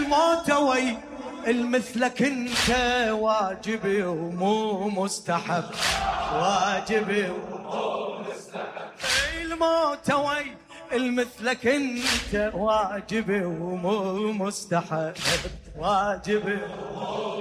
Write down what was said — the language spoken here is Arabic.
الموت وي المثلك انت واجبي ومو مستحب، واجبي ومو مستحب. الموت وي المثلك انت واجبي ومو مستحب، واجبي